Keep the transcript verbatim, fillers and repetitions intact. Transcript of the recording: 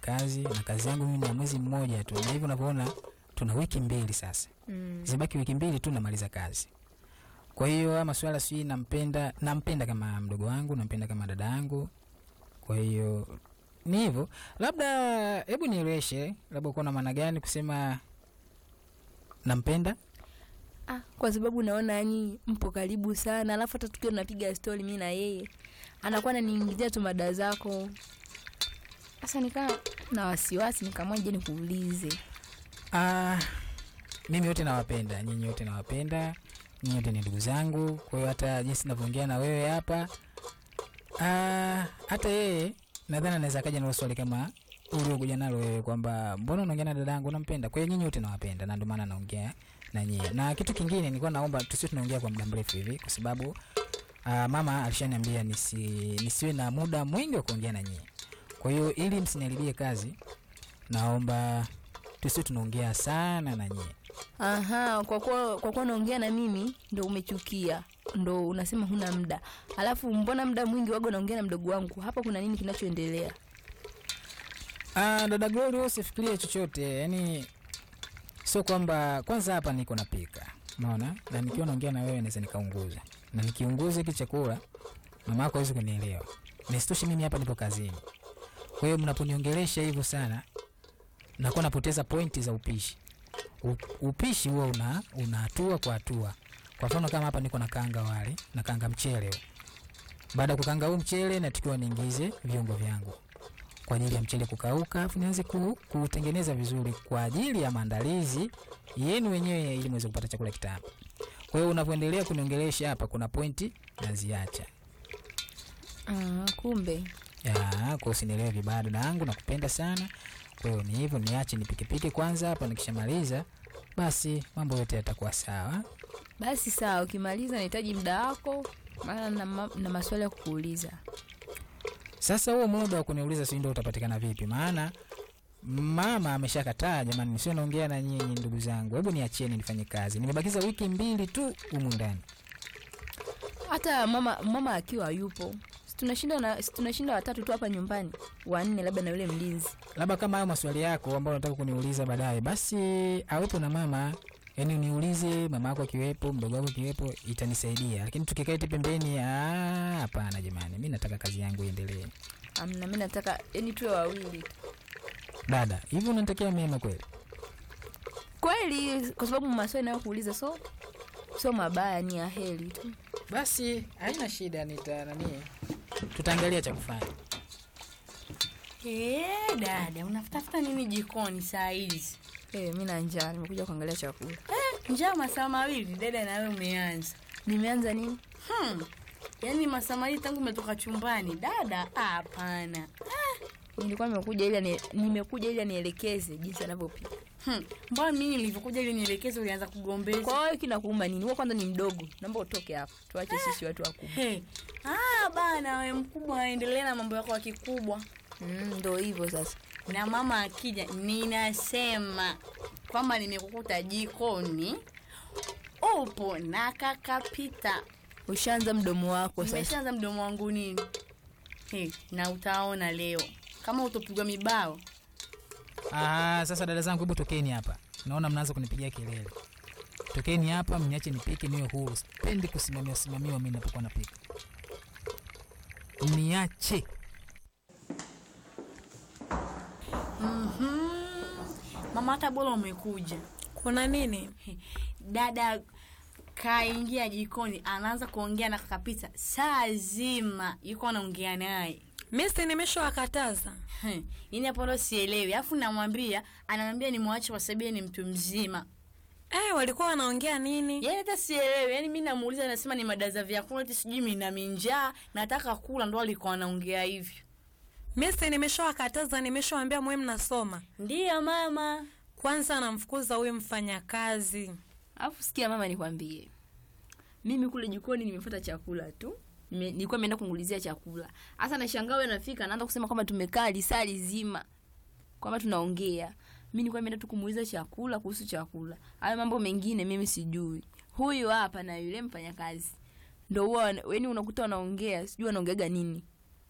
kazi, na kazi yangu mimi ni mwezi mmoja tu. Na hivyo unapoona tuna wiki mbili sasa. Mm. Zibaki wiki mbili tu namaliza kazi. Kwa hiyo masuala si nampenda, nampenda kama mdogo wangu, nampenda kama dada yangu. Kwa hiyo ni hivyo. Labda hebu nieleweshe, labda uko na maana gani kusema nampenda? Ah, kwa sababu naona yani mpo karibu sana, alafu hata tukiwa tunapiga story mimi na yeye anakuwa ananiingizia tu mada zako. Sasa nikaa na wasiwasi, nikamwaje nikuulize. Ah, mimi wote nawapenda, nyinyi wote nawapenda. Nyinyi wote ni ndugu zangu. Kwa hiyo hata jinsi ninavyoongea na wewe hapa, ah, hata yeye nadhani anaweza kaja na swali kama uliokuja nalo wewe kwamba mbona unaongea na dadangu unampenda. Kwa hiyo nyinyi wote nawapenda na ndio maana naongea na nyinyi. Na kitu kingine nilikuwa naomba tusiwe tunaongea kwa muda mrefu hivi kwa sababu uh, mama alishaniambia nisi nisiwe na muda mwingi wa kuongea na nyinyi. Kwa hiyo ili msiniharibie kazi, naomba tusiwe tunaongea sana na nyinyi. Aha, kwa kwa kwa kwa naongea na mimi ndio umechukia. Ndio unasema huna muda. Alafu mbona muda mwingi wago naongea na mdogo wangu? Hapa kuna nini kinachoendelea? Ah, dada Glory usifikirie chochote. Yaani sio kwamba kwanza hapa niko napika. Unaona? Na nikiwa naongea na wewe naweza nikaunguza. Na nikiunguza hiki chakula mama yako hawezi kunielewa. Nisitoshe mimi hapa nipo kazini. Kwa hiyo mnaponiongelesha hivyo sana nakuwa napoteza pointi za upishi. U, upishi huwa una una hatua kwa hatua. Kwa mfano kama hapa niko na kanga wali, na kanga mchele. Baada ya kukanga huu mchele natakiwa niingize viungo vyangu kwa ajili ya mchele kukauka, afu nianze ku, kutengeneza vizuri kwa ajili ya maandalizi yenu wenyewe ili muweze kupata chakula kitamu. Kwa hiyo unapoendelea kuniongelesha hapa kuna pointi naziacha. Ah, kumbe. Ya, kwa usinielewe vibaya dada yangu, nakupenda sana. Kwa hiyo ni hivyo, niache nipike-pike kwanza hapa, nikishamaliza basi mambo yote yatakuwa sawa. Basi sawa, ukimaliza nahitaji muda wako maana na, ma, na maswali ya kukuuliza. Sasa huo muda wa kuniuliza si ndio utapatikana vipi? Maana mama ameshakataa jamani, nisio naongea na nyinyi ndugu zangu. Hebu niachieni nifanye kazi. Nimebakiza wiki mbili tu humu ndani. Hata mama mama akiwa yupo. Tunashinda na tunashinda watatu tu hapa nyumbani. Wanne labda na yule mlinzi. Labda kama hayo maswali yako ambayo unataka kuniuliza baadaye, basi awepo na mama. Yaani uniulize mama yako akiwepo, mdogo wako akiwepo, itanisaidia. Lakini tukikaa eti pembeni, ah hapana jamani. Mimi nataka kazi yangu iendelee. Amna, mimi nataka yani tuwe wawili. Dada, hivi unanitakia mema kweli? Kweli, kwa sababu maswali nayo kuuliza so so mabaya, ni aheri tu. Basi haina shida, nita nani? Tutaangalia cha kufanya. Eh, dada, unafutafuta nini jikoni saa hizi? Eh, mimi na njaa, nimekuja kuangalia chakula. Eh, njaa masaa mawili dada, na wewe umeanza. Nimeanza nini? Hmm. Yaani masaa mawili tangu umetoka chumbani, dada? Hapana. Ah, nilikuwa nimekuja ili ni, nimekuja ili nielekeze jinsi anavyopika. Hmm. Mbona mimi nilivyokuja ili nielekeze ulianza kugombeza? Kwa hiyo kinakuuma nini? Wewe kwanza ni mdogo. Naomba utoke hapo. Tuache eh, sisi watu wakubwa. Hey. Ah, bana wewe mkubwa aendelee na mambo yako ya kikubwa. Mm, ndio hivyo sasa. Na mama akija ninasema kwamba nimekukuta jikoni upo na kakapita. Ushaanza mdomo wako sasa. Umeshaanza mdomo wangu nini? Hey, na utaona leo kama utopigwa mibao. Ah, sasa dada zangu, hebu tokeni hapa. Naona mnaanza kunipigia kelele. Tokeni hapa, mniache nipike niwe huru. Sipendi kusimamia simamiwa mimi ninapokuwa napika. Niache. Mhm. Mama hata bora umekuja. Kuna nini? Dada kaingia jikoni anaanza kuongea na kakapita. Saa zima yuko anaongea naye. Mimi nimeshawakataza. Yini hapo ndo sielewi. Alafu namwambia, anamwambia nimwache kwa sababu ni mtu mzima. Eh, walikuwa wanaongea nini? Yaani hata sielewi. Yaani mimi namuuliza anasema ni madaza vyakula eti sijui mimi na minjaa nataka kula, ndo alikuwa anaongea hivyo. Mimi nimeshawakataza, nimeshawaambia mwe mnasoma. Ndiyo mama. Kwanza anamfukuza huyu mfanyakazi. Alafu sikia mama nikwambie. Mimi kule jikoni nimefuata chakula tu. Nilikuwa nimeenda kungulizia chakula. Hasa nashangaa wewe unafika anaanza kusema kwamba tumekaa lisali zima. Kwamba tunaongea. Mimi nilikuwa nimeenda tu kumuuliza chakula kuhusu chakula. Hayo mambo mengine mimi sijui. Huyu hapa na yule mfanyakazi ndio huwa yaani unakuta wanaongea, sijui wanaongeaga nini.